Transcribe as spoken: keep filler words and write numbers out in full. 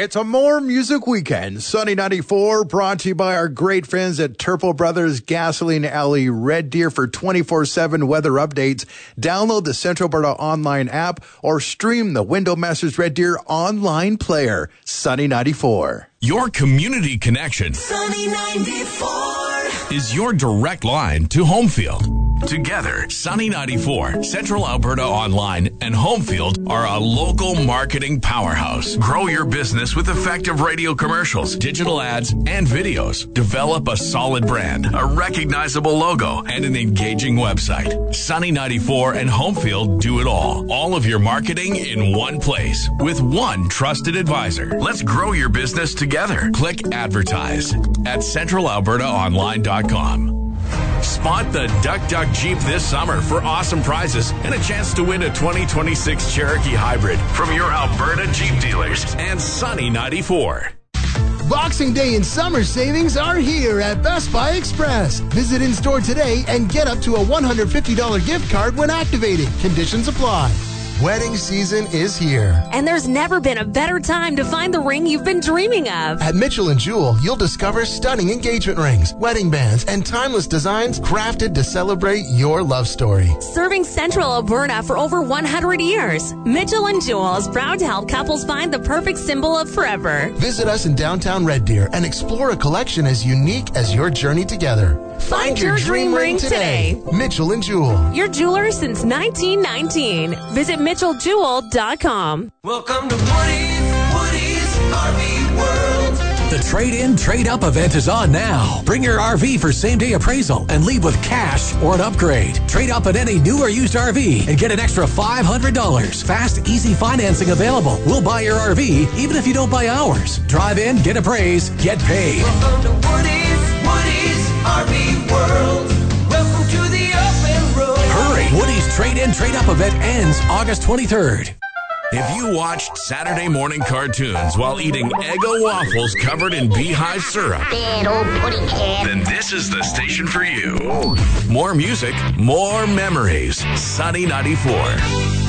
It's a More Music Weekend. Sunny ninety-four brought to you by our great friends at Turple Brothers Gasoline Alley Red Deer for twenty-four seven weather updates. Download the Central Alberta online app or stream the Window Masters Red Deer online player. Sunny ninety-four. Your community connection. Sunny ninety-four is your direct line to Homefield. Together, Sunny ninety-four, Central Alberta Online, and Homefield are a local marketing powerhouse. Grow your business with effective radio commercials, digital ads, and videos. Develop a solid brand, a recognizable logo, and an engaging website. Sunny ninety-four and Homefield do it all. All of your marketing in one place with one trusted advisor. Let's grow your business together. Click advertise at central alberta online dot com. Spot the Duck Duck Jeep this summer for awesome prizes and a chance to win a twenty twenty-six Cherokee Hybrid from your Alberta Jeep dealers and Sunny ninety-four. Boxing Day and summer savings are here at Best Buy Express. Visit in-store today and get up to a one hundred fifty dollars gift card when activating. Conditions apply. Wedding season is here. And there's never been a better time to find the ring you've been dreaming of. At Mitchell and Jewell, you'll discover stunning engagement rings, wedding bands, and timeless designs crafted to celebrate your love story. Serving Central Alberta for over one hundred years, Mitchell and Jewell is proud to help couples find the perfect symbol of forever. Visit us in downtown Red Deer and explore a collection as unique as your journey together. Find, Find your, your dream, dream ring today. today. Mitchell and Jewell. Your jeweler since nineteen nineteen. Visit mitchell jewell dot com. Welcome to Woody's, Woody's R V World. The trade-in, trade-up event is on now. Bring your R V for same-day appraisal and leave with cash or an upgrade. Trade up at any new or used R V and get an extra five hundred dollars. Fast, easy financing available. We'll buy your R V even if you don't buy ours. Drive in, get appraised, get paid. Welcome to Woody's, Woody's R V World. Welcome to the open road. Hurry! Woody's trade-in, trade-up event ends August twenty-third. If you watched Saturday morning cartoons while eating Eggo waffles covered in beehive syrup, bad old putty cat, then this is the station for you. More music, more memories. Sunny ninety-four.